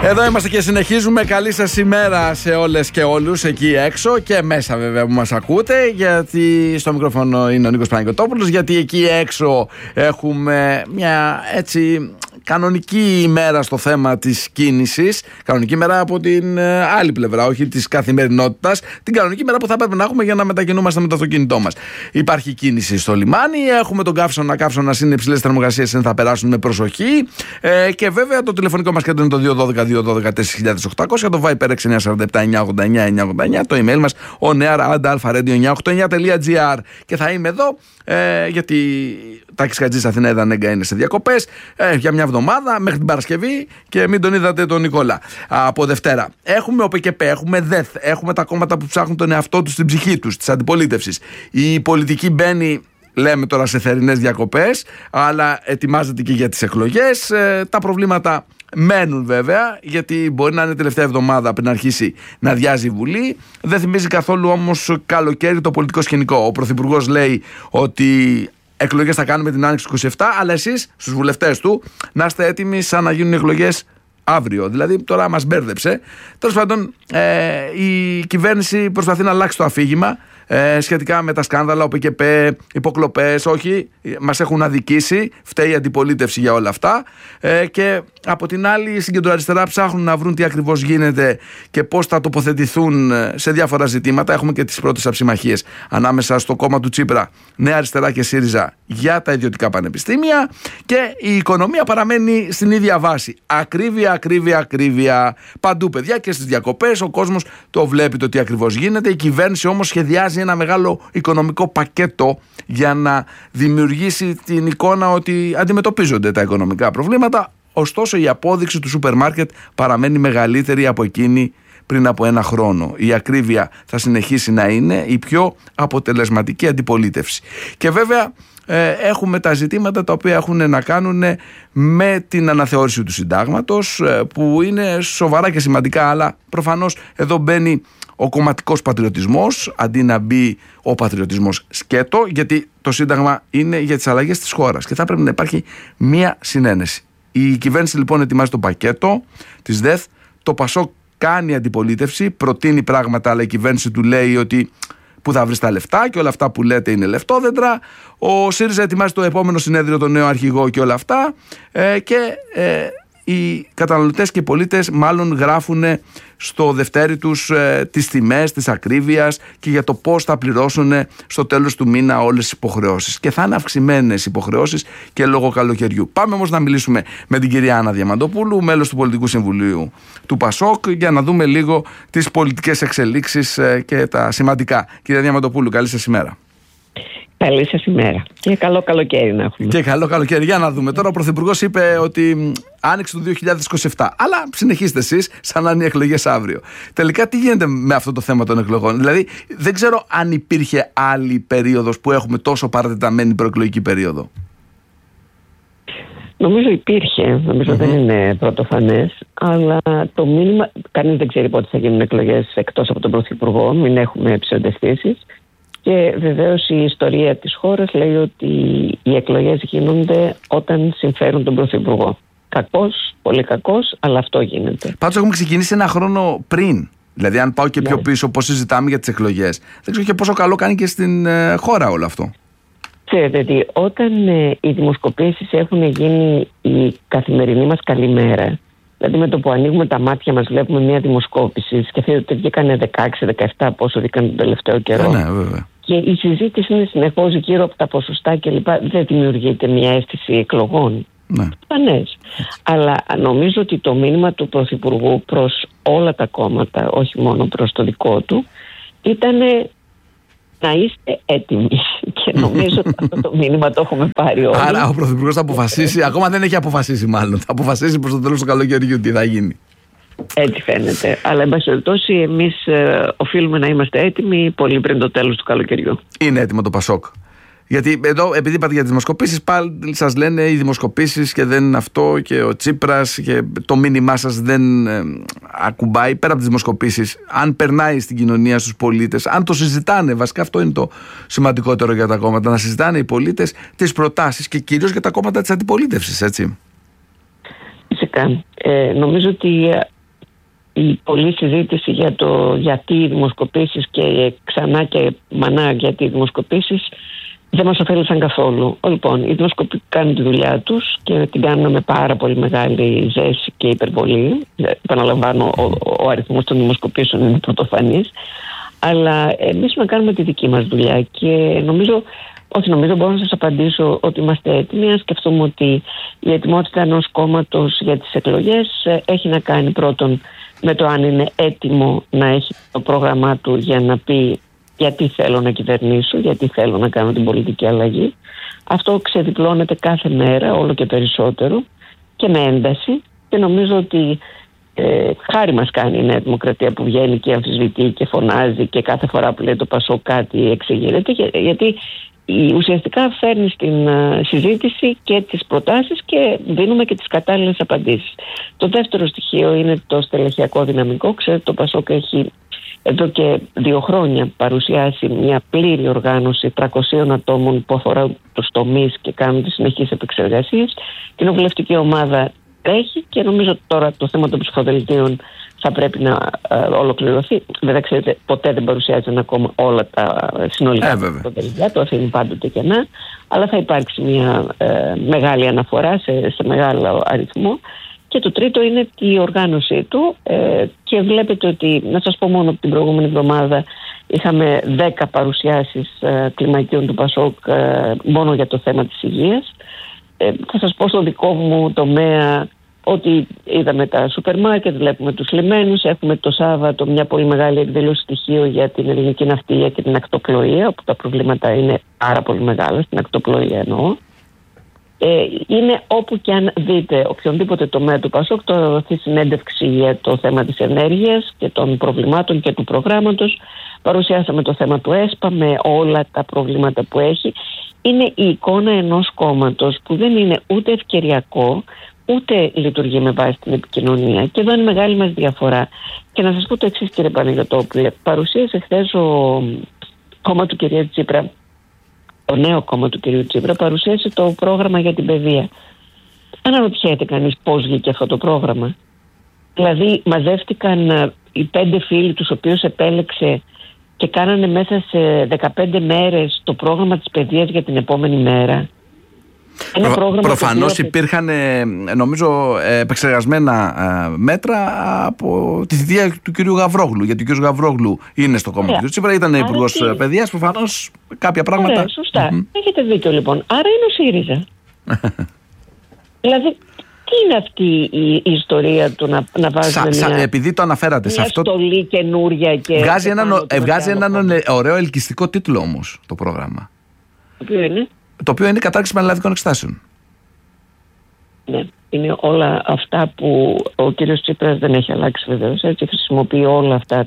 Εδώ είμαστε και συνεχίζουμε. Καλή σας ημέρα σε όλες και όλους εκεί έξω και μέσα βέβαια που μας ακούτε, γιατί στο μικρόφωνο είναι ο Νίκος Παναγιωτόπουλος, γιατί εκεί έξω έχουμε μια έτσι κανονική ημέρα στο θέμα της κίνησης. Κανονική ημέρα από την άλλη πλευρά, όχι της καθημερινότητας. Την κανονική ημέρα που θα πρέπει να έχουμε για να μετακινούμαστε με το αυτοκίνητό μας. Υπάρχει κίνηση στο λιμάνι, έχουμε τον καύσωνα είναι υψηλές θερμοκρασίες, θα περάσουν με προσοχή. Και βέβαια το τηλεφωνικό μας κέντρο είναι το 212-212-4800, το Viper 6947-989-989, το email μας onear@alpha-radio989.gr. Και θα είμαι εδώ γιατί Τάκης Κατζής Αθηνά Εδανέγκα είναι σε διακοπές για μια εβδομάδα μέχρι την Παρασκευή και μην τον είδατε τον Νικόλα από Δευτέρα. Έχουμε ΟΠΚΠ, έχουμε ΔΕΘ, έχουμε τα κόμματα που ψάχνουν τον εαυτό τους, την ψυχή τους, της αντιπολίτευσης. Η πολιτική μπαίνει, λέμε τώρα, σε θερινές διακοπές, αλλά ετοιμάζεται και για τις εκλογές. Τα προβλήματα μένουν βέβαια, γιατί μπορεί να είναι τελευταία εβδομάδα πριν αρχίσει να αδειάζει η Βουλή. Δεν θυμίζει καθόλου όμως καλοκαίρι το πολιτικό σκηνικό. Ο Πρωθυπουργός λέει ότι εκλογές θα κάνουμε την Άνοιξη 27, αλλά εσείς στους βουλευτές του να είστε έτοιμοι σαν να γίνουν εκλογές αύριο. Δηλαδή τώρα μας μπέρδεψε. Τέλος πάντων, η κυβέρνηση προσπαθεί να αλλάξει το αφήγημα σχετικά με τα σκάνδαλα, ΟΠΚΠ, υποκλοπές. Όχι, μας έχουν αδικήσει, φταίει η αντιπολίτευση για όλα αυτά. Και από την άλλη, στην κεντροαριστερά ψάχνουν να βρουν τι ακριβώς γίνεται και πώς θα τοποθετηθούν σε διάφορα ζητήματα. Έχουμε και τις πρώτες αψημαχίες ανάμεσα στο κόμμα του Τσίπρα, Νέα Αριστερά και ΣΥΡΙΖΑ για τα ιδιωτικά πανεπιστήμια. Και η οικονομία παραμένει στην ίδια βάση. Ακρίβεια. Παντού, παιδιά, και στις διακοπές ο κόσμος το βλέπει το τι ακριβώς γίνεται. Η κυβέρνηση όμως σχεδιάζει ένα μεγάλο οικονομικό πακέτο για να δημιουργήσει την εικόνα ότι αντιμετωπίζονται τα οικονομικά προβλήματα. Ωστόσο, η απόδειξη του σούπερ μάρκετ παραμένει μεγαλύτερη από εκείνη πριν από ένα χρόνο. Η ακρίβεια θα συνεχίσει να είναι η πιο αποτελεσματική αντιπολίτευση. Και βέβαια έχουμε τα ζητήματα τα οποία έχουν να κάνουν με την αναθεώρηση του συντάγματος, που είναι σοβαρά και σημαντικά, αλλά προφανώς εδώ μπαίνει ο κομματικός πατριωτισμός αντί να μπει ο πατριωτισμός σκέτο, γιατί το Σύνταγμα είναι για τις αλλαγές της χώρας και θα πρέπει να υπάρχει μία συνένεση. Η κυβέρνηση λοιπόν ετοιμάζει το πακέτο της ΔΕΘ, το ΠΑΣΟΚ κάνει αντιπολίτευση, προτείνει πράγματα, αλλά η κυβέρνηση του λέει ότι που θα βρει τα λεφτά και όλα αυτά που λέτε είναι λεφτόδεντρα. Ο ΣΥΡΙΖΑ ετοιμάζει το επόμενο συνέδριο, τον νέο αρχηγό και όλα αυτά, και οι καταναλωτές και οι πολίτες μάλλον γράφουν στο δευτέρι τους τις τιμές της ακρίβειας και για το πώς θα πληρώσουν στο τέλος του μήνα όλες τις υποχρεώσεις. Και θα είναι αυξημένες υποχρεώσεις και λόγω καλοκαιριού. Πάμε όμως να μιλήσουμε με την κυρία Άννα Διαμαντοπούλου, μέλος του Πολιτικού Συμβουλίου του ΠΑΣΟΚ, για να δούμε λίγο τις πολιτικές εξελίξεις και τα σημαντικά. Κυρία Διαμαντοπούλου, καλή σας ημέρα. Καλή σας ημέρα. Και καλό καλοκαίρι να έχουμε. Και καλό καλοκαίρι. Για να δούμε. Τώρα ο Πρωθυπουργός είπε ότι άνοιξε το 2027. Αλλά συνεχίστε εσείς σαν να είναι οι εκλογές αύριο. Τελικά τι γίνεται με αυτό το θέμα των εκλογών? Δηλαδή δεν ξέρω αν υπήρχε άλλη περίοδος που έχουμε τόσο παρατεταμένη προεκλογική περίοδο. Νομίζω υπήρχε. Δεν είναι πρωτοφανές. Αλλά το μήνυμα, κανείς δεν ξέρει πότε θα γίνουν εκλογές εκτός από τον Πρωθυπουργό. Μην έχουμε ψευδαισθήσεις. Και βεβαίως η ιστορία της χώρας λέει ότι οι εκλογές γίνονται όταν συμφέρουν τον Πρωθυπουργό. Κακός, πολύ κακός, αλλά αυτό γίνεται. Πάντως έχουμε ξεκινήσει ένα χρόνο πριν. Δηλαδή αν πάω και πιο πίσω πώς συζητάμε για τις εκλογές, δεν ξέρω και πόσο καλό κάνει και στην χώρα όλο αυτό. Ξέρετε ότι όταν οι δημοσκοπήσεις έχουν γίνει η καθημερινή μας καλημέρα, δηλαδή με το που ανοίγουμε τα μάτια μας βλέπουμε μια δημοσκόπηση, σκεφτείτε ότι βγήκανε 16-17 πόσο βγήκαν τον τελευταίο καιρό. Ναι, βέβαια. Και η συζήτηση είναι συνεχώς γύρω από τα ποσοστά κλπ. Δεν δημιουργείται μια αίσθηση εκλογών. Ναι. Φανές. Αλλά νομίζω ότι το μήνυμα του Πρωθυπουργού προς όλα τα κόμματα, όχι μόνο προς το δικό του, ήταν να είστε έτοιμοι. Και νομίζω ότι αυτό το μήνυμα το έχουμε πάρει όλοι. Άρα ο Πρωθυπουργός θα αποφασίσει, ακόμα δεν έχει αποφασίσει μάλλον, θα αποφασίσει προς το τέλος του καλοκαιριού τι θα γίνει. Έτσι φαίνεται. Αλλά εν πάση περιπτώσει εμείς οφείλουμε να είμαστε έτοιμοι πολύ πριν το τέλος του καλοκαιριού. Είναι έτοιμο το ΠΑΣΟΚ? Γιατί εδώ, επειδή είπατε για τις δημοσκοπήσεις, πάλι σας λένε οι δημοσκοπήσεις και δεν είναι αυτό, και ο Τσίπρας, και το μήνυμά σας δεν ακουμπάει. Πέρα από τις δημοσκοπήσεις, αν περνάει στην κοινωνία, στους πολίτες, αν το συζητάνε, βασικά αυτό είναι το σημαντικότερο για τα κόμματα, να συζητάνε οι πολίτες τις προτάσεις και κυρίως για τα κόμματα της αντιπολίτευσης, έτσι. Φυσικά. Νομίζω ότι η πολλή συζήτηση για το γιατί οι δημοσκοπήσεις και ξανά και μανά γιατί οι δημοσκοπήσεις δεν μας ωφέλησαν καθόλου. Λοιπόν, οι δημοσκοποί κάνουν τη δουλειά τους και την κάνουν με πάρα πολύ μεγάλη ζέση και υπερβολή. Επαναλαμβάνω, ο αριθμός των δημοσκοπήσεων είναι πρωτοφανής. Αλλά εμείς να κάνουμε τη δική μας δουλειά και μπορώ να σας απαντήσω ότι είμαστε έτοιμοι να σκεφτούμε ότι η ετοιμότητα ενός κόμματος για τις εκλογές έχει να κάνει πρώτον με το αν είναι έτοιμο να έχει το πρόγραμμά του για να πει γιατί θέλω να κυβερνήσω, γιατί θέλω να κάνω την πολιτική αλλαγή. Αυτό ξεδιπλώνεται κάθε μέρα όλο και περισσότερο και με ένταση και νομίζω ότι χάρη μας κάνει η Νέα Δημοκρατία που βγαίνει και αμφισβητεί και φωνάζει και κάθε φορά που λέει το Πασόκ κάτι εξηγείται, γιατί ουσιαστικά φέρνει στην συζήτηση και τις προτάσεις και δίνουμε και τις κατάλληλες απαντήσεις. Το δεύτερο στοιχείο είναι το στελεχειακό δυναμικό. Ξέρετε, το Πασόκ έχει εδώ και 2 χρόνια παρουσιάσει μια πλήρη οργάνωση 300 ατόμων που αφορά τους τομείς και κάνουν τις συνεχείς επεξεργασίες. Η κοινοβουλευτική ομάδα τρέχει και νομίζω τώρα το θέμα των ψηφοδελτίων θα πρέπει να ολοκληρωθεί. Βέβαια, ξέρετε, ποτέ δεν παρουσιάζουν ακόμα όλα τα συνολικά ψηφοδελτία, το αφήνει πάντοτε κενά, αλλά θα υπάρξει μια μεγάλη αναφορά σε μεγάλο αριθμό. Και το τρίτο είναι η οργάνωσή του και βλέπετε ότι, να σας πω μόνο, την προηγούμενη εβδομάδα είχαμε 10 παρουσιάσεις κλιμακίων του Πασόκ μόνο για το θέμα της υγείας. Θα σας πω στο δικό μου τομέα ότι είδαμε τα σούπερ μάρκετ, βλέπουμε τους λιμένους, έχουμε το Σάββατο μια πολύ μεγάλη εκδήλωση στοιχείο για την ελληνική ναυτιλία και την ακτοπλοεία, όπου τα προβλήματα είναι πάρα πολύ μεγάλα, στην ακτοπλοεία εννοώ. Είναι όπου και αν δείτε οποιονδήποτε τομέα του Πασόκ, το δοθεί συνέντευξη για το θέμα της ενέργειας και των προβλημάτων και του προγράμματος. Παρουσιάσαμε το θέμα του ΕΣΠΑ με όλα τα προβλήματα που έχει. Είναι η εικόνα ενός κόμματος που δεν είναι ούτε ευκαιριακό, ούτε λειτουργεί με βάση την επικοινωνία. Και εδώ είναι μεγάλη μας διαφορά. Και να σας πω το εξής, κύριε Παναγιωτόπουλε. Παρουσίασε χθες το κόμμα του κυρίου Τσίπρα, το νέο κόμμα του κυρίου Τσίπρα, παρουσίασε το πρόγραμμα για την παιδεία. Αναρωτιέται κανείς πώς βγήκε αυτό το πρόγραμμα? Δηλαδή μαζεύτηκαν οι 5 φίλοι τους οποίους επέλεξε και κάνανε μέσα σε 15 μέρες το πρόγραμμα της παιδείας για την επόμενη μέρα. Προφανώς υπήρχαν, νομίζω, επεξεργασμένα μέτρα από τη θητεία του κυρίου Γαβρόγλου. Γιατί ο κύριος Γαβρόγλου είναι στο κόμμα του Τσίπρα, ήταν υπουργός παιδείας. Προφανώς κάποια πράγματα. Ωραία, σωστά. Έχετε δίκιο λοιπόν. Άρα είναι ο ΣΥΡΙΖΑ. Δηλαδή, τι είναι αυτή η ιστορία του να βάζουμε επειδή το αναφέρατε σε αυτό, στολή καινούρια και βγάζει έναν ωραίο ελκυστικό τίτλο όμως το πρόγραμμα. Το οποίο είναι η κατάρριξη πανελλαδικών εξετάσεων. Ναι, είναι όλα αυτά που ο κύριος Τσίπρας δεν έχει αλλάξει βεβαίως. Έτσι χρησιμοποιεί όλα αυτά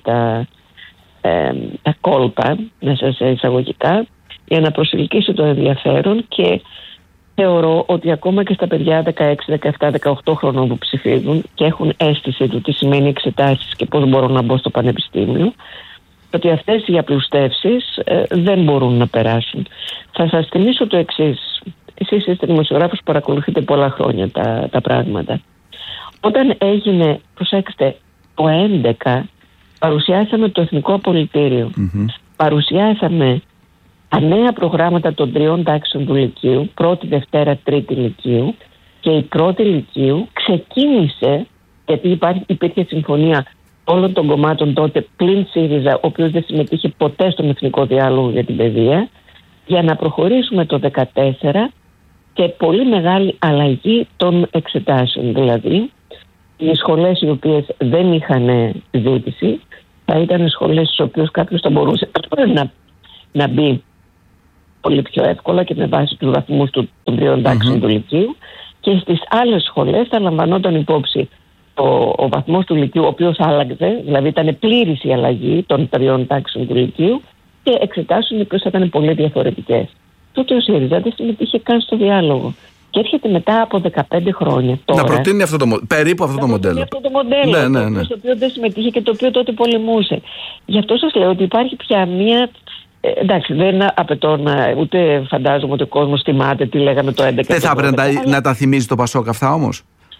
τα κόλπα μέσα σε εισαγωγικά για να προσελκύσει το ενδιαφέρον και θεωρώ ότι ακόμα και στα παιδιά 16, 17, 18 χρονών που ψηφίζουν και έχουν αίσθηση του τι σημαίνει εξετάσεις και πώς μπορούν να μπω στο πανεπιστήμιο, ότι αυτές οι απλουστεύσεις δεν μπορούν να περάσουν. Θα σας θυμίσω το εξής. Εσείς είστε δημοσιογράφος που παρακολουθείτε πολλά χρόνια τα πράγματα. Όταν έγινε, προσέξτε, το 2011 παρουσιάσαμε το Εθνικό Απολυτήριο. Παρουσιάσαμε τα νέα προγράμματα των 3 τάξεων του Λυκείου, πρώτη, Δευτέρα, Τρίτη Λυκείου, και η πρώτη Λυκείου ξεκίνησε, γιατί υπήρχε συμφωνία όλων των κομμάτων τότε πλην ΣΥΡΙΖΑ, ο οποίος δεν συμμετείχε ποτέ στον Εθνικό Διάλογο για την Παιδεία, για να προχωρήσουμε το 2014 και πολύ μεγάλη αλλαγή των εξετάσεων. Δηλαδή, οι σχολές οι οποίες δεν είχαν ζήτηση θα ήταν σχολές στις οποίες κάποιος θα μπορούσε να μπει πολύ πιο εύκολα και με βάση τους βαθμούς των 3 τάξεων του Λυκείου, και στις άλλες σχολές θα λαμβανόταν υπόψη ο βαθμός του Λυκείου, ο οποίος άλλαξε, δηλαδή ήταν πλήρης η αλλαγή των 3 τάξεων του Λυκείου, και εξετάσεων οι οποίες ήταν πολύ διαφορετικές. Τότε ο ΣΥΡΙΖΑ δεν συμμετείχε καν στο διάλογο. Και έρχεται μετά από 15 χρόνια τώρα να προτείνει περίπου αυτό το μοντέλο. Ναι. Στο οποίο δεν συμμετείχε και το οποίο τότε πολεμούσε. Γι' αυτό σας λέω ότι υπάρχει πια μία. Εντάξει, δεν απαιτώ ούτε φαντάζομαι ότι ο κόσμος θυμάται τι λέγαμε το 2011. Δεν θα έπρεπε να τα θυμίζει το Πασόκ αυτά όμως?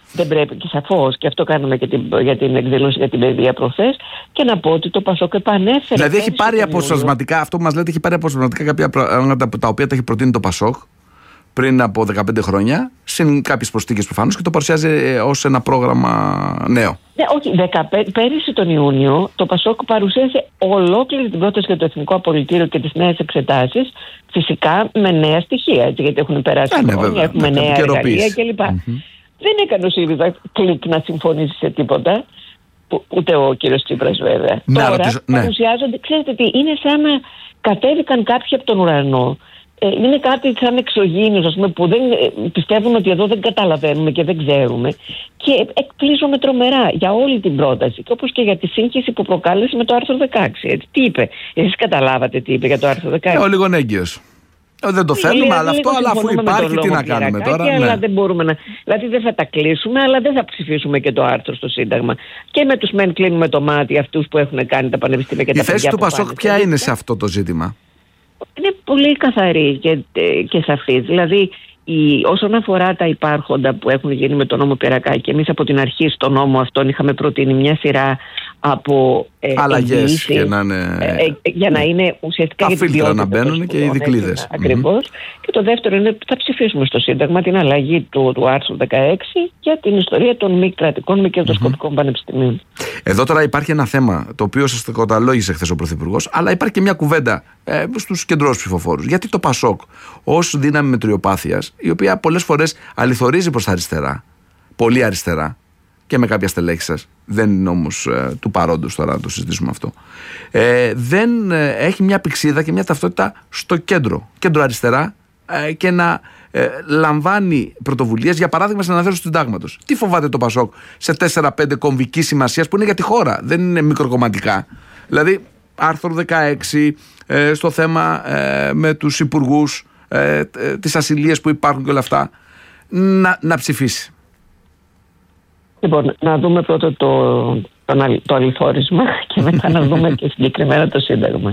Δεν πρέπει, και σαφώς, και αυτό κάνουμε και για την εκδήλωση για την παιδεία προχθές, και να πω ότι το Πασόκ επανέφερε. Δηλαδή έχει πάρει αποσπασματικά, αυτό που μας λέτε, έχει πάρει αποσπασματικά κάποια πράγματα τα οποία τα έχει προτείνει το Πασόκ πριν από 15 χρόνια, συν κάποιες προσθήκες προφανώς, και το παρουσιάζει ως ένα πρόγραμμα νέο. Ναι, όχι, πέρυσι τον Ιούνιο το Πασόκ παρουσίασε ολόκληρη την πρόταση για το Εθνικό Απολυτήριο και τις νέες εξετάσεις, φυσικά με νέα στοιχεία, έτσι, γιατί έχουν περάσει χρόνια, έχουμε νέα εργαλεία κλπ. Δεν έκανε ο ΣΥΡΙΖΑ κλικ να συμφωνήσει σε τίποτα, ούτε ο κύριος Τσίπρας βέβαια. Τώρα παρουσιάζονται, ξέρετε τι, είναι σαν να κατέβηκαν κάποιοι από τον ουρανό. Είναι κάτι σαν εξωγήινους, ας πούμε, που δεν πιστεύουν ότι εδώ δεν καταλαβαίνουμε και δεν ξέρουμε, και εκπλήσωμε τρομερά για όλη την πρόταση, και όπως και για τη σύγχυση που προκάλεσε με το άρθρο 16. Έτσι. Τι είπε, εσείς καταλάβατε τι είπε για το άρθρο 16? Ο λιγονέγγιος. Δεν το θέλουμε, αλλά αυτό, αλλά αφού υπάρχει, τι να κάνουμε τώρα. Αλλά δεν μπορούμε να. Δηλαδή δεν θα τα κλείσουμε, αλλά δεν θα ψηφίσουμε και το άρθρο στο Σύνταγμα. Και με τους μεν κλείνουμε το μάτι αυτούς που έχουν κάνει τα πανεπιστήμια και τα παιδιά. Η θέση του Πασόκ ποια είναι σε αυτό το ζήτημα? Είναι πολύ καθαρή και σαφή. Δηλαδή, όσον αφορά τα υπάρχοντα που έχουν γίνει με τον νόμο Πυρακάκη, εμείς από την αρχή στον νόμο αυτόν είχαμε προτείνει μια σειρά από αλλαγές για να είναι ουσιαστικά τα φίλτρα να μπαίνουν και οι δικλείδες. Ακριβώς. Και το δεύτερο είναι ότι θα ψηφίσουμε στο Σύνταγμα την αλλαγή του άρθρου 16 για την ιστορία των μη κρατικών, μη κερδοσκοπικών πανεπιστημίων. Εδώ τώρα υπάρχει ένα θέμα το οποίο σας το καταλόγησε χθες ο Πρωθυπουργός, αλλά υπάρχει και μια κουβέντα στους κεντρώους ψηφοφόρους. Γιατί το Πασόκ ως δύναμη μετριοπάθειας, η οποία πολλές φορές αληθορίζει προς τα αριστερά, πολύ αριστερά, και με κάποια στελέχη σας, δεν είναι όμως του παρόντος τώρα να το συζητήσουμε αυτό, δεν έχει μια πηξίδα και μια ταυτότητα στο κέντρο αριστερά, και να λαμβάνει πρωτοβουλίες, για παράδειγμα στην αναθεώρηση του συντάγματος. Τι φοβάται το Πασόκ σε 4-5 κομβικής σημασίας που είναι για τη χώρα, δεν είναι μικροκομματικά? Δηλαδή άρθρο 16 στο θέμα με τους υπουργούς, τις ασυλίες που υπάρχουν και όλα αυτά, να ψηφίσει. Λοιπόν, να δούμε πρώτα το αληθόρισμα και μετά να δούμε και συγκεκριμένα το Σύνταγμα.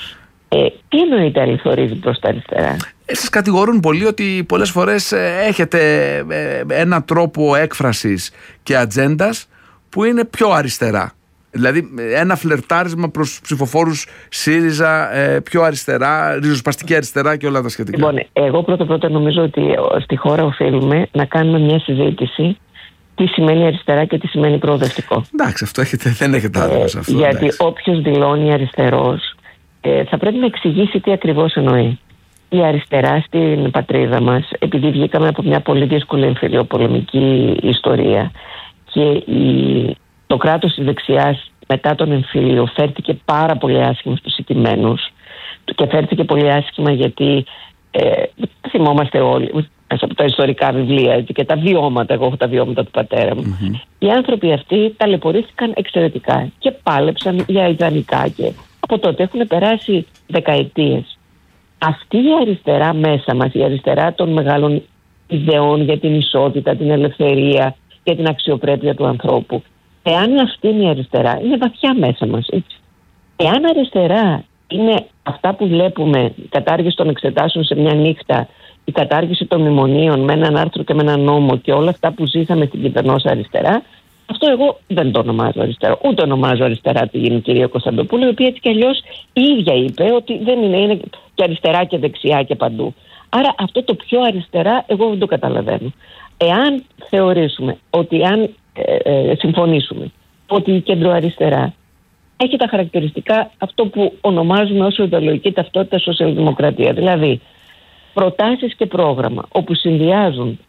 Τι εννοείται αληθορίζει προς τα αριστερά? Σας κατηγορούν πολύ ότι πολλές φορές έχετε ένα τρόπο έκφρασης και ατζέντας που είναι πιο αριστερά. Δηλαδή ένα φλερτάρισμα προς ψηφοφόρους ΣΥΡΙΖΑ, πιο αριστερά, ριζοσπαστική αριστερά και όλα τα σχετικά. Λοιπόν, εγώ πρώτα νομίζω ότι στη χώρα οφείλουμε να κάνουμε μια συζήτηση τι σημαίνει αριστερά και τι σημαίνει προοδευτικό. Εντάξει, αυτό δεν έχετε άδικο σε αυτό. Γιατί όποιος δηλώνει αριστερός θα πρέπει να εξηγήσει τι ακριβώς εννοεί. Η αριστερά στην πατρίδα μας, επειδή βγήκαμε από μια πολύ δύσκολη εμφυλιοπολεμική ιστορία και το κράτος της δεξιάς μετά τον εμφύλιο φέρθηκε πάρα πολύ άσχημα στους ηττημένους, και φέρθηκε πολύ άσχημα γιατί θυμόμαστε όλοι μέσα από τα ιστορικά βιβλία, έτσι, και τα βιώματα, εγώ έχω τα βιώματα του πατέρα μου. Οι άνθρωποι αυτοί ταλαιπωρήθηκαν εξαιρετικά και πάλεψαν για ιδανικά, και από τότε έχουν περάσει δεκαετίες. Αυτή η αριστερά μέσα μας, η αριστερά των μεγάλων ιδεών για την ισότητα, την ελευθερία, για την αξιοπρέπεια του ανθρώπου, εάν αυτή είναι η αριστερά, είναι βαθιά μέσα μας, έτσι. Εάν αριστερά είναι αυτά που βλέπουμε, η κατάργηση των εξετάσεων σε μια νύχτα, η κατάργηση των μνημονίων με έναν άρθρο και με έναν νόμο και όλα αυτά που ζήσαμε στην κυβερνόσα αριστερά, αυτό εγώ δεν το ονομάζω αριστερά. Ούτε ονομάζω αριστερά την κυρία Κωνσταντοπούλου, η οποία έτσι κι αλλιώς η ίδια είπε ότι δεν είναι και αριστερά και δεξιά και παντού. Άρα αυτό το πιο αριστερά εγώ δεν το καταλαβαίνω. Εάν θεωρήσουμε ότι, αν συμφωνήσουμε ότι η κεντροαριστερά έχει τα χαρακτηριστικά αυτό που ονομάζουμε ως ιδεολογική ταυτότητα σοσιαλδημοκρατία, δηλαδή προτάσεις και πρόγραμμα όπου συνδυάζουν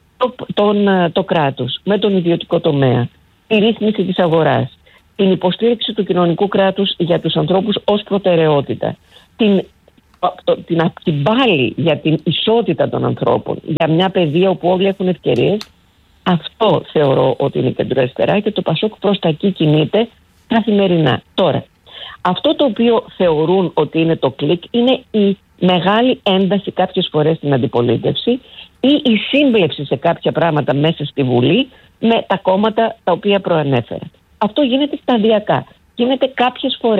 το κράτος με τον ιδιωτικό τομέα, τη ρύθμιση της αγοράς, την υποστήριξη του κοινωνικού κράτους για τους ανθρώπους ως προτεραιότητα, την πάλη για την ισότητα των ανθρώπων, για μια παιδεία όπου όλοι έχουν ευκαιρίες, αυτό θεωρώ ότι είναι κεντροαριστερά και το Πασόκ προς τα εκεί κινείται καθημερινά. Τώρα, αυτό το οποίο θεωρούν ότι είναι το κλικ είναι η μεγάλη ένταση κάποιες φορές στην αντιπολίτευση ή η σύμπλευση σε κάποια πράγματα μέσα στη Βουλή με τα κόμματα τα οποία προανέφερα. Αυτό γίνεται σταδιακά. Γίνεται κάποιες φορές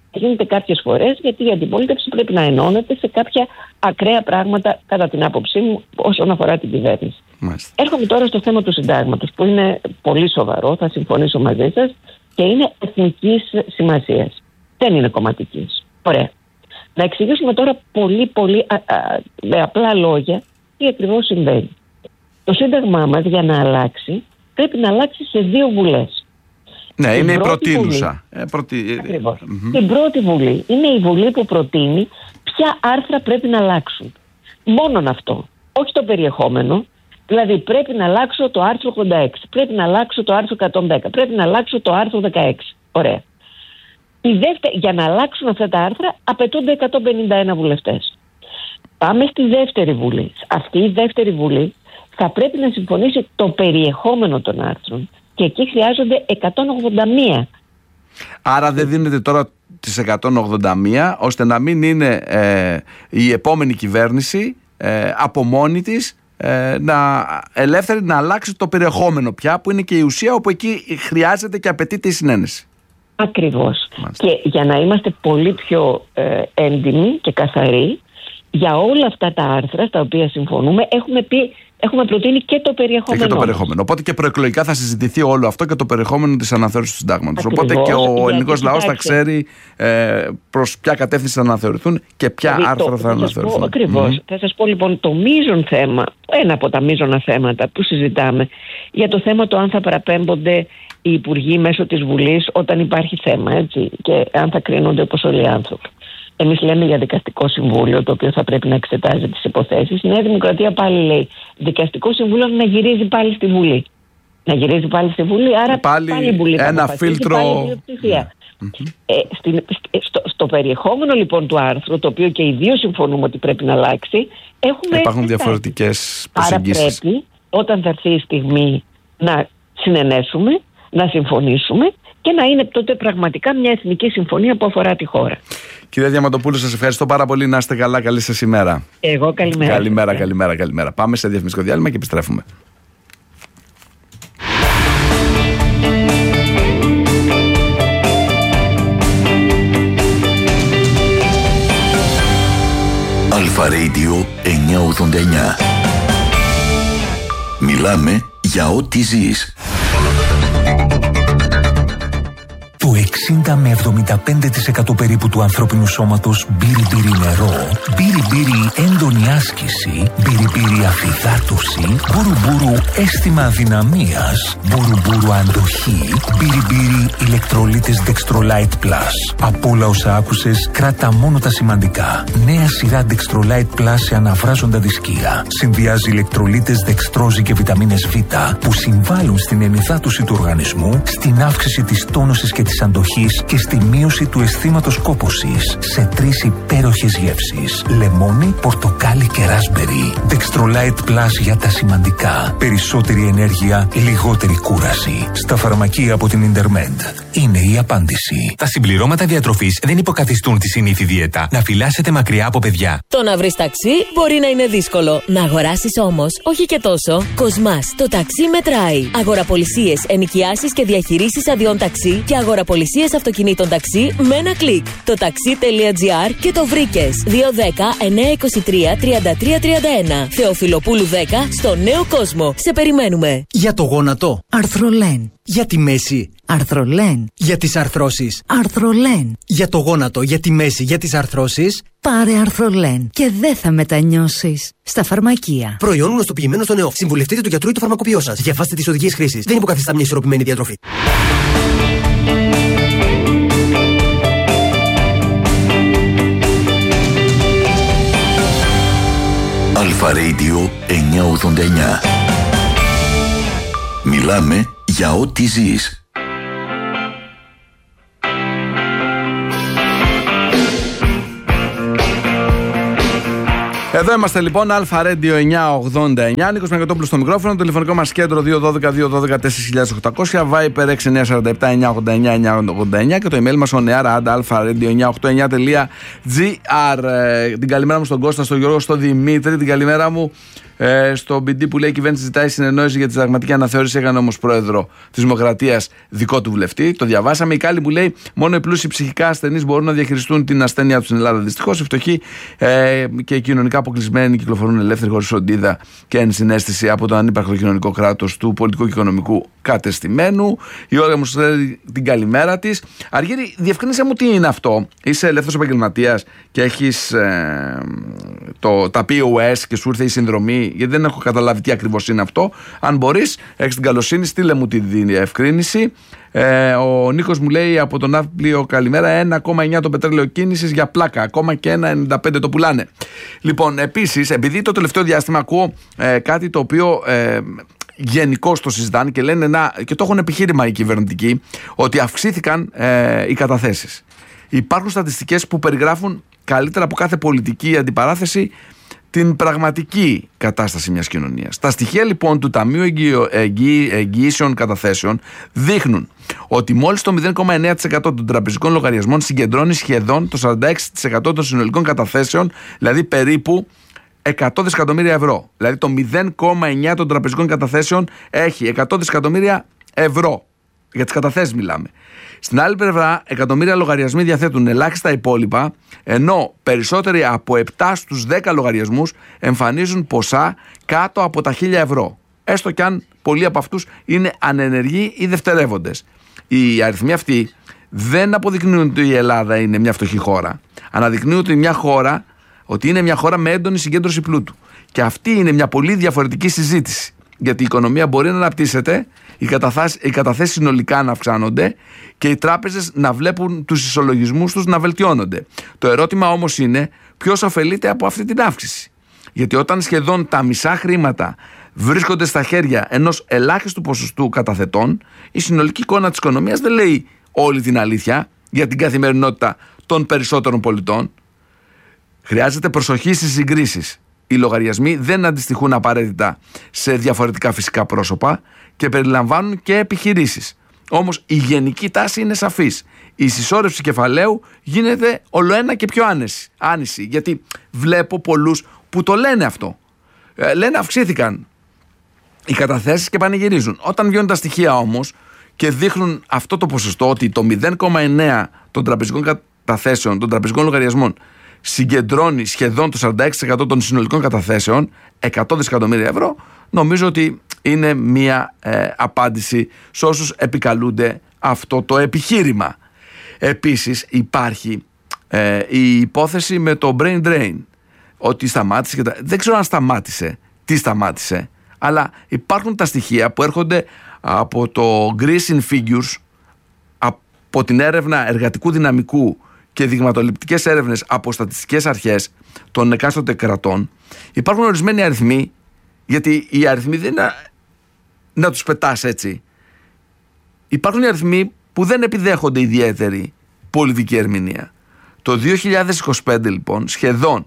Γίνεται κάποιες φορές γιατί η αντιπολίτευση πρέπει να ενώνεται σε κάποια ακραία πράγματα, κατά την άποψή μου, όσον αφορά την κυβέρνηση. Έρχομαι τώρα στο θέμα του συντάγματος, που είναι πολύ σοβαρό, θα συμφωνήσω μαζί σας, και είναι εθνικής σημασίας. Δεν είναι κομματικής. Ωραία. Να εξηγήσουμε τώρα πολύ με απλά λόγια τι ακριβώς συμβαίνει. Το σύνταγμά μας, για να αλλάξει, πρέπει να αλλάξει σε 2 βουλές. Ναι, είναι η πρωτήλουσα. Ακριβώς. Την πρώτη βουλή είναι η βουλή που προτείνει ποια άρθρα πρέπει να αλλάξουν. Μόνον αυτό. Όχι το περιεχόμενο. Δηλαδή πρέπει να αλλάξω το άρθρο 86, πρέπει να αλλάξω το άρθρο 110, πρέπει να αλλάξω το άρθρο 16. Ωραία. Για να αλλάξουν αυτά τα άρθρα απαιτούνται 151 βουλευτές. Πάμε στη δεύτερη βουλή. Αυτή η δεύτερη βουλή θα πρέπει να συμφωνήσει το περιεχόμενο των άρθρων. Και εκεί χρειάζονται 181. Άρα δεν δίνεται τώρα τις 181, ώστε να μην είναι η επόμενη κυβέρνηση από μόνη της ελεύθερη να αλλάξει το περιεχόμενο πια, που είναι και η ουσία, όπου εκεί χρειάζεται και απαιτείται η συνένεση. Ακριβώς. Και για να είμαστε πολύ πιο έντιμοι και καθαροί, για όλα αυτά τα άρθρα στα οποία συμφωνούμε έχουμε προτείνει και το περιεχόμενο. Και το περιεχόμενο. Οπότε και προεκλογικά θα συζητηθεί όλο αυτό και το περιεχόμενο της αναθεώρησης του συντάγματος. Οπότε και ο ελληνικός λαός θα ξέρει προς ποια κατεύθυνση θα αναθεωρηθούν και ποια άρθρα θα αναθεωρηθούν. Ακριβώς. Θα σας πω λοιπόν το μείζον θέμα, ένα από τα μείζωνα θέματα που συζητάμε, για το θέμα το αν θα παραπέμπονται οι υπουργοί μέσω της Βουλής όταν υπάρχει θέμα, έτσι, και αν θα κρίνονται όπως όλοι οι άνθρωποι. Εμείς λέμε για δικαστικό συμβούλιο, το οποίο θα πρέπει να εξετάζει τις υποθέσεις. Η Νέα Δημοκρατία πάλι λέει δικαστικό συμβούλιο να γυρίζει πάλι στη Βουλή. Να γυρίζει πάλι στη Βουλή, άρα πάλι η Βουλή ένα φίλτρο. Στο περιεχόμενο λοιπόν του άρθρου, το οποίο και οι δύο συμφωνούμε ότι πρέπει να αλλάξει, υπάρχουν διαφορετικές προσεγγίσεις. Άρα πρέπει, όταν θα έρθει η στιγμή, να συνενέσουμε, να συμφωνήσουμε και να είναι τότε πραγματικά μια εθνική συμφωνία που αφορά τη χώρα. Κυρία Διαμαντοπούλου, σας ευχαριστώ πάρα πολύ. Να είστε καλά. Καλή σας ημέρα. Εγώ καλημέρα. Καλημέρα. Πάμε σε διαφημιστικό διάλειμμα και επιστρέφουμε. Αλφα Radio 989. Μιλάμε για ό,τι ζεις. Το 60 με 75% περίπου του ανθρώπινου σώματος μπύρι-μπύρι νερό, μπύρι-μπύρι έντονη άσκηση, μπύρι-μπύρι αφυδάτωση, μπουρου-μπουρου αίσθημα αδυναμίας, μπουρου-μπουρου αντοχή, μπύρι-μπύρι ηλεκτρολίτες Dextrolite Plus. Από όλα όσα άκουσες, κράτα μόνο τα σημαντικά. Νέα σειρά Dextrolite Plus σε αναβράζοντα δισκία. Συνδυάζει ηλεκτρολίτες δεξτρόζη και βιταμίνες Β που συμβάλλουν στην ενυδάτωση του οργανισμού, στην αύξηση της τόνωσης και της αντοχής και στη μείωση του αισθήματος κόπωσης σε 3 υπέροχες γεύσεις: λεμόνι, πορτοκάλι και ράσμπερι. Dextrolite Plus για τα σημαντικά. Περισσότερη ενέργεια, λιγότερη κούραση. Στα φαρμακεία από την Intermed. Είναι η απάντηση. Τα συμπληρώματα διατροφής δεν υποκαθιστούν τη συνήθη δίαιτα. Να φυλάσσετε μακριά από παιδιά. Το να βρεις ταξί μπορεί να είναι δύσκολο. Να αγοράσεις όμως, όχι και τόσο. Κοσμάς, το ταξί μετράει. Αγοραπολισίες, ενοικιάσεις και διαχειρήσεις αδειών ταξί και αγοραπολισίες αυτοκινήτων ταξί με ένα κλικ. Το taxi.gr και το βρήκες. 210-923-3331. Θεοφιλοπούλου 10 στο Νέο Κόσμο. Σε περιμένουμε. Για το γόνατο, Αρθρολέν. Για τη μέση, Αρθρολέν. Για τις αρθρώσεις, Αρθρολέν. Για το γόνατο, για τη μέση, για τις αρθρώσεις, πάρε Αρθρολέν και δεν θα μετανιώσεις. Στα φαρμακεία. Προϊόν γνωστοποιημένο στο νέο. Συμβουλευτείτε τον γιατρό ή το φαρμακοποιό σας. Διαβάστε τις οδηγίες χρήσης. Δεν υποκαθιστά μια ισορροπημένη διατροφή. Αλφα Radio 989. Μιλάμε για ό,τι ζεις. Εδώ είμαστε λοιπόν, Αλφα Radio 989. Νίκος Μεγκατόπουλος στο μικρόφωνο. Το τηλεφωνικό μας κέντρο 212-212-4800. Viper 6947-989-989. Και το email μας oneara@alfaradio989.gr. Την καλημέρα μου στον Κώστα, στον Γιώργο, στον Δημήτρη. Την καλημέρα μου Στο BD που λέει η κυβέρνηση ζητάει συνεννόηση για τη συνταγματική αναθεώρηση, έκανε όμως πρόεδρο της Δημοκρατίας δικό του βουλευτή. Το διαβάσαμε. Η Κάλλη που λέει μόνο οι πλούσιοι ψυχικά ασθενείς μπορούν να διαχειριστούν την ασθένειά τους στην Ελλάδα. Δυστυχώς οι φτωχοί και οι κοινωνικά αποκλεισμένοι κυκλοφορούν ελεύθεροι χωρίς φροντίδα και ενσυναίσθηση από το ανύπαρκτο κοινωνικό κράτος του πολιτικού και οικονομικού κατεστημένου. Η Όλγα μου στέλνει την καλημέρα της. Αργύρη, διευκρίνησε μου τι είναι αυτό. Είσαι ελεύθερος επαγγελματίας και έχεις τα POS και σου ήρθε η συνδρομή, γιατί δεν έχω καταλάβει τι ακριβώς είναι αυτό. Αν μπορείς, έχεις την καλοσύνη, στείλε μου τη διευκρίνηση. Ο Νίκος μου λέει από τον Ναύπλιο καλημέρα, 1,9 το πετρέλαιο κίνησης για πλάκα, ακόμα και 1,95 το πουλάνε. Λοιπόν, επίσης, επειδή το τελευταίο διάστημα ακούω κάτι το οποίο γενικώς το συζητάνε και λένε και το έχουν επιχείρημα οι κυβερνητικοί, ότι αυξήθηκαν οι καταθέσεις. Υπάρχουν στατιστικές που περιγράφουν καλύτερα από κάθε πολιτική αντιπαράθεση την πραγματική κατάσταση μιας κοινωνίας. Τα στοιχεία λοιπόν του Ταμείου Εγγυήσεων Καταθέσεων δείχνουν ότι μόλις το 0,9% των τραπεζικών λογαριασμών συγκεντρώνει σχεδόν το 46% των συνολικών καταθέσεων, δηλαδή περίπου 100 δισεκατομμύρια ευρώ. Δηλαδή το 0,9% των τραπεζικών καταθέσεων έχει 100 δισεκατομμύρια ευρώ. Για τις καταθέσεις μιλάμε. Στην άλλη πλευρά, εκατομμύρια λογαριασμοί διαθέτουν ελάχιστα υπόλοιπα, ενώ περισσότεροι από 7 στους 10 λογαριασμούς εμφανίζουν ποσά κάτω από τα 1.000 ευρώ. Έστω κι αν πολλοί από αυτούς είναι ανενεργοί ή δευτερεύοντες. Οι αριθμοί αυτοί δεν αποδεικνύουν ότι η Ελλάδα είναι μια φτωχή χώρα. Αναδεικνύουν ότι είναι μια χώρα με έντονη συγκέντρωση πλούτου. Και αυτή είναι μια πολύ διαφορετική συζήτηση. Γιατί η οικονομία μπορεί να αναπτύσσεται, οι καταθέσεις συνολικά να αυξάνονται και οι τράπεζες να βλέπουν τους ισολογισμούς τους να βελτιώνονται. Το ερώτημα όμως είναι ποιος ωφελείται από αυτή την αύξηση. Γιατί όταν σχεδόν τα μισά χρήματα βρίσκονται στα χέρια ενός ελάχιστου ποσοστού καταθετών, η συνολική εικόνα της οικονομίας δεν λέει όλη την αλήθεια για την καθημερινότητα των περισσότερων πολιτών. Χρειάζεται προσοχή στις συγκρίσεις. Οι λογαριασμοί δεν αντιστοιχούν απαραίτητα σε διαφορετικά φυσικά πρόσωπα και περιλαμβάνουν και επιχειρήσεις. Όμως η γενική τάση είναι σαφής. Η συσσόρευση κεφαλαίου γίνεται ολοένα και πιο άνηση. Γιατί βλέπω πολλούς που το λένε αυτό. Λένε αυξήθηκαν οι καταθέσεις και πανηγυρίζουν. Όταν βγαίνουν τα στοιχεία όμως και δείχνουν αυτό το ποσοστό, ότι το 0,9 των τραπεζικών καταθέσεων, των τραπεζικών λογαριασμών, συγκεντρώνει σχεδόν το 46% των συνολικών καταθέσεων, 100 δισεκατομμύρια ευρώ, νομίζω ότι είναι μία απάντηση σε όσους επικαλούνται αυτό το επιχείρημα. Επίσης υπάρχει η υπόθεση με το brain drain, ότι σταμάτησε δεν ξέρω αν σταμάτησε, τι σταμάτησε, αλλά υπάρχουν τα στοιχεία που έρχονται από το Greece in Figures, από την έρευνα εργατικού δυναμικού και δειγματοληπτικές έρευνες από στατιστικές αρχές των εκάστοτε κρατών. Υπάρχουν ορισμένοι αριθμοί, γιατί οι αριθμοί δεν είναι να τους πετάς έτσι. Υπάρχουν οι αριθμοί που δεν επιδέχονται ιδιαίτερη πολιτική ερμηνεία. Το 2025 λοιπόν σχεδόν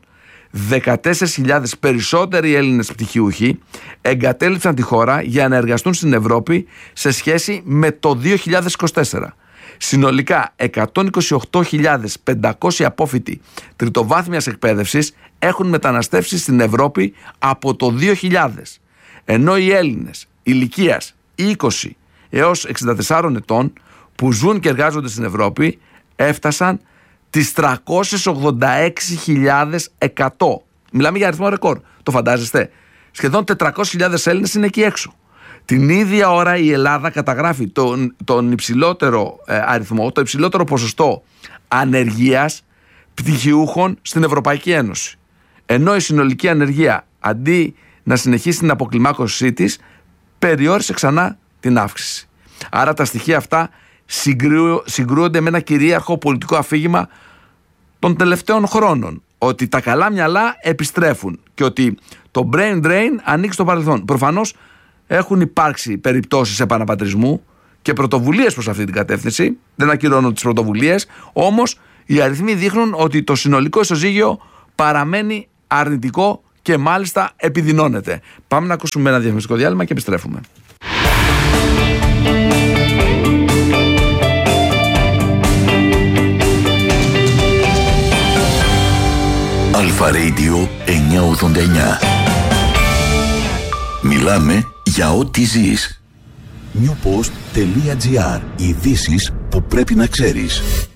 14.000 περισσότεροι Έλληνες πτυχιούχοι εγκατέλειψαν τη χώρα για να εργαστούν στην Ευρώπη σε σχέση με το 2024. Συνολικά 128.500 απόφοιτοι τριτοβάθμιας εκπαίδευσης έχουν μεταναστεύσει στην Ευρώπη από το 2000, ενώ οι Έλληνες ηλικίας 20 έως 64 ετών που ζουν και εργάζονται στην Ευρώπη έφτασαν τις 386.100. Μιλάμε για αριθμό ρεκόρ, το φαντάζεστε. Σχεδόν 400.000 Έλληνες είναι εκεί έξω. Την ίδια ώρα η Ελλάδα καταγράφει τον υψηλότερο αριθμό, το υψηλότερο ποσοστό ανεργίας πτυχιούχων στην Ευρωπαϊκή Ένωση. Ενώ η συνολική ανεργία, αντί να συνεχίσει την αποκλιμάκωσή της, περιόρισε ξανά την αύξηση. Άρα τα στοιχεία αυτά συγκρούονται με ένα κυρίαρχο πολιτικό αφήγημα των τελευταίων χρόνων, ότι τα καλά μυαλά επιστρέφουν και ότι το brain drain ανοίξει στο παρελθόν. Προφανώς έχουν υπάρξει περιπτώσεις επαναπατρισμού και πρωτοβουλίες προς αυτή την κατεύθυνση. Δεν ακυρώνω τις πρωτοβουλίες, όμως οι αριθμοί δείχνουν ότι το συνολικό ισοζύγιο παραμένει αρνητικό και μάλιστα επιδεινώνεται. Πάμε να ακούσουμε ένα διαφημιστικό διάλειμμα και επιστρέφουμε. Αλφα Radio 989. Μιλάμε για ό,τι ζεις. Newpost.gr. Ειδήσεις που πρέπει να ξέρεις.